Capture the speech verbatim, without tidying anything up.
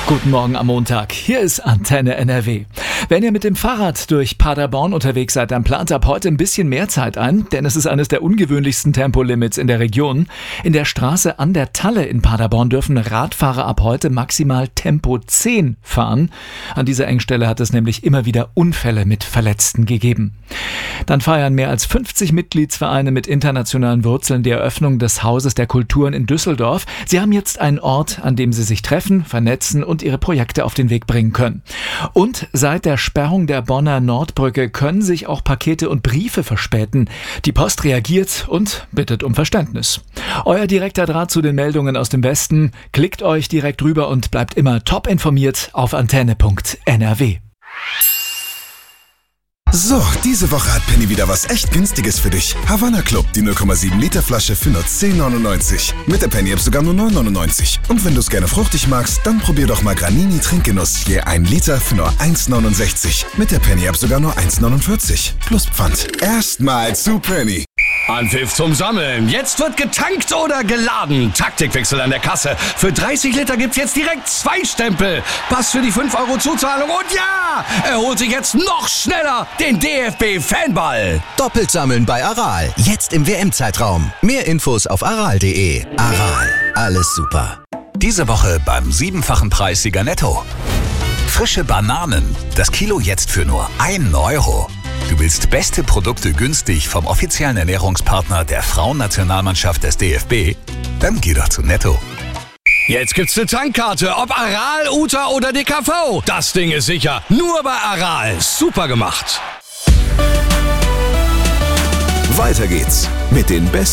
Guten Morgen am Montag. Hier ist Antenne N R W. Wenn ihr mit dem Fahrrad durch Paderborn unterwegs seid, dann plant ab heute ein bisschen mehr Zeit ein, denn es ist eines der ungewöhnlichsten Tempolimits in der Region. In der Straße an der Talle in Paderborn dürfen Radfahrer ab heute maximal Tempo zehn fahren. An dieser Engstelle hat es nämlich immer wieder Unfälle mit Verletzten gegeben. Dann feiern mehr als fünfzig Mitgliedsvereine mit internationalen Wurzeln die Eröffnung des Hauses der Kulturen in Düsseldorf. Sie haben jetzt einen Ort, an dem sie sich treffen, vernetzen und ihre Projekte auf den Weg bringen können. Und seit der Sperrung der Bonner Nordbrücke können sich auch Pakete und Briefe verspäten. Die Post reagiert und bittet um Verständnis. Euer direkter Draht zu den Meldungen aus dem Westen. Klickt euch direkt rüber und bleibt immer top informiert auf antenne punkt n r w. So, diese Woche hat Penny wieder was echt Günstiges für dich. Havanna Club, die null Komma sieben Liter Flasche für nur zehn neunundneunzig. Mit der Penny-App sogar nur neun neunundneunzig. Und wenn du es gerne fruchtig magst, dann probier doch mal Granini Trinkgenuss. Je ein Liter für nur eins neunundsechzig. Mit der Penny-App sogar nur eins neunundvierzig. Plus Pfand. Erstmal zu Penny. Anpfiff zum Sammeln. Jetzt wird getankt oder geladen. Taktikwechsel an der Kasse. Für dreißig Liter gibt's jetzt direkt zwei Stempel. Pass für die fünf Euro Zuzahlung. Und ja, er holt sich jetzt noch schneller den D F B-Fanball. Doppelt sammeln bei Aral. Jetzt im W M-Zeitraum. Mehr Infos auf aral punkt de. Aral. Alles super. Diese Woche beim siebenfachen Preissieger Netto. Frische Bananen. Das Kilo jetzt für nur einen Euro. Du willst beste Produkte günstig vom offiziellen Ernährungspartner der Frauennationalmannschaft des D F B? Dann geh doch zu Netto. Jetzt gibt's eine Tankkarte, ob Aral, Uta oder D K V. Das Ding ist sicher. Nur bei Aral. Super gemacht. Weiter geht's mit den besten